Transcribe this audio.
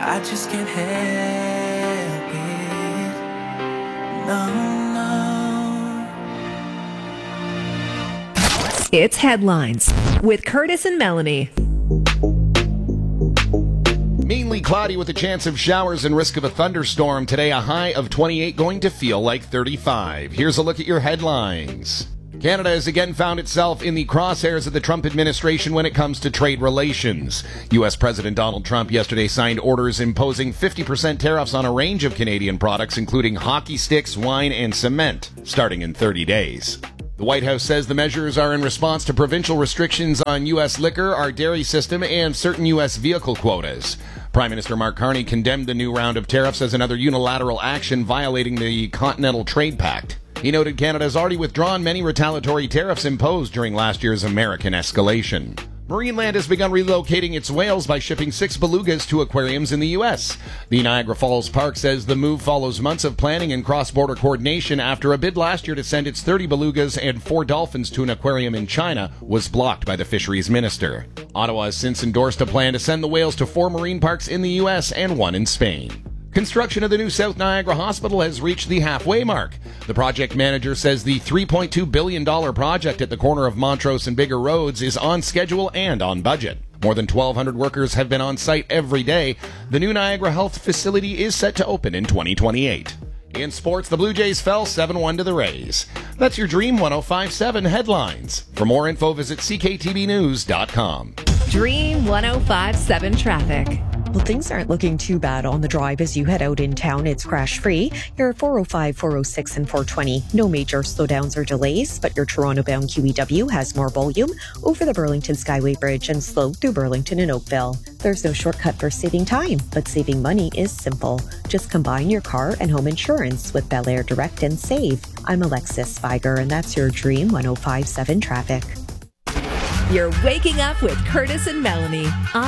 I just can't help it. No, no. It's Headlines with Curtis and Melanie. Mainly cloudy with a chance of showers and risk of a thunderstorm. Today, a high of 28, going to feel like 35. Here's a look at your headlines. Canada has again found itself in the crosshairs of the Trump administration when it comes to trade relations. U.S. President Donald Trump yesterday signed orders imposing 50% tariffs on a range of Canadian products, including hockey sticks, wine, and cement, starting in 30 days. The White House says the measures are in response to provincial restrictions on U.S. liquor, our dairy system, and certain U.S. vehicle quotas. Prime Minister Mark Carney condemned the new round of tariffs as another unilateral action violating the Continental Trade Pact. He noted Canada has already withdrawn many retaliatory tariffs imposed during last year's American escalation. Marineland has begun relocating its whales by shipping 6 belugas to aquariums in the U.S. The Niagara Falls Park says the move follows months of planning and cross-border coordination after a bid last year to send its 30 belugas and 4 dolphins to an aquarium in China was blocked by the fisheries minister. Ottawa has since endorsed a plan to send the whales to 4 marine parks in the U.S. and 1 in Spain. Construction of the new South Niagara Hospital has reached the halfway mark. The project manager says the $3.2 billion project at the corner of Montrose and Bigger Roads is on schedule and on budget. More than 1,200 workers have been on site every day. The new Niagara Health facility is set to open in 2028. In sports, the Blue Jays fell 7-1 to the Rays. That's your Dream 105.7 headlines. For more info, visit cktvnews.com. Dream 105.7 traffic. Well, things aren't looking too bad on the drive as you head out in town. It's crash-free. You're 405, 406, and 420. No major slowdowns or delays, but your Toronto-bound QEW has more volume over the Burlington Skyway Bridge and slow through Burlington and Oakville. There's no shortcut for saving time, but saving money is simple. Just combine your car and home insurance with Bel Air Direct and save. I'm Alexis Viger, and that's your Dream 105.7 traffic. You're waking up with Curtis and Melanie on